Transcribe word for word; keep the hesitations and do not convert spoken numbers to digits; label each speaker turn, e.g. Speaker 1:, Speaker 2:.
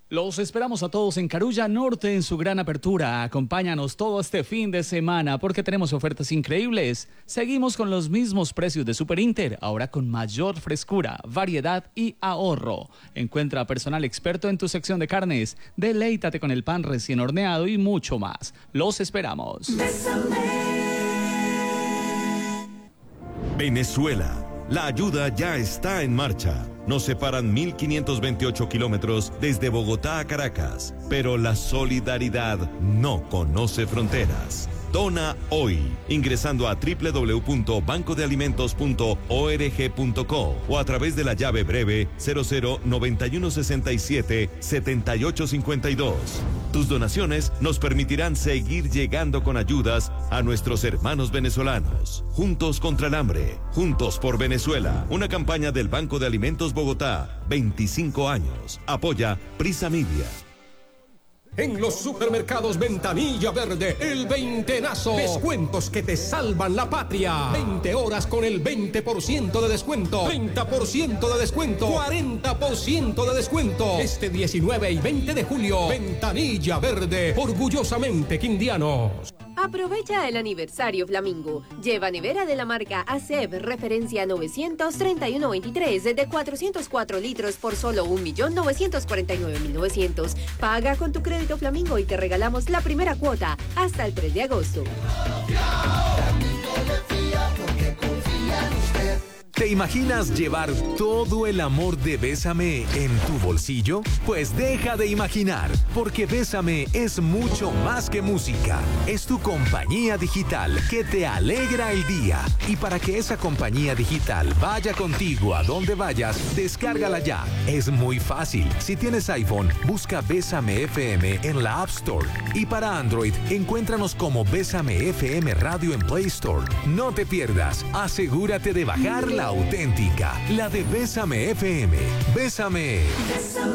Speaker 1: Los esperamos a todos en Carulla Norte en su gran apertura. Acompáñanos todo este fin de semana porque tenemos ofertas increíbles. Seguimos con los mismos precios de Super Inter, ahora con mayor frescura, variedad y ahorro. Encuentra personal experto en tu sección de carnes. Deleítate con el pan recién horneado y mucho más. Los esperamos.
Speaker 2: Venezuela. La ayuda ya está en marcha. Nos separan mil quinientos veintiocho kilómetros desde Bogotá a Caracas, pero la solidaridad no conoce fronteras. Dona hoy, ingresando a doble u doble u doble u punto banco de alimentos punto org punto co o a través de la llave breve cero cero noventa y uno sesenta y siete setenta y ocho cincuenta y dos. Tus donaciones nos permitirán seguir llegando con ayudas a nuestros hermanos venezolanos. Juntos contra el hambre, juntos por Venezuela. Una campaña del Banco de Alimentos Bogotá, veinticinco años. Apoya Prisa Media.
Speaker 3: En los supermercados Ventanilla Verde, el veintenazo. Descuentos que te salvan la patria. veinte horas con el veinte por ciento de descuento. treinta por ciento de descuento. cuarenta por ciento de descuento. Este diecinueve y veinte de julio. Ventanilla Verde, orgullosamente quindianos.
Speaker 4: Aprovecha el aniversario Flamingo. Lleva nevera de la marca A C E B, referencia novecientos treinta y uno veintitrés, de cuatrocientos cuatro litros por solo un millón novecientos cuarenta y nueve mil novecientos. Paga con tu crédito Flamingo y te regalamos la primera cuota hasta el tres de agosto.
Speaker 5: ¿Te imaginas llevar todo el amor de Bésame en tu bolsillo? Pues deja de imaginar, porque Bésame es mucho más que música. Es tu compañía digital que te alegra el día. Y para que esa compañía digital vaya contigo a donde vayas, descárgala ya. Es muy fácil. Si tienes iPhone, busca Bésame F M en la App Store. Y para Android, encuéntranos como Bésame F M Radio en Play Store. No te pierdas. Asegúrate de bajar la auténtica, la de Bésame F M. Bésame. Bésame.